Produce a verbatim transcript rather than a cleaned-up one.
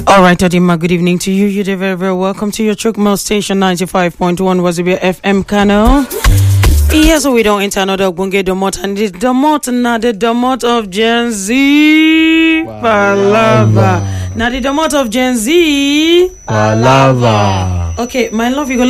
All right, Adima, good evening to you. You're very, very welcome to your Chukmo station ninety-five point one Wazobia F M channel. Yes, so we don't enter another Bunge Domot, and the Domot, now the Domot of Gen Z. Palava. Now the Domot of Gen Z. Palava. Okay, my love, you go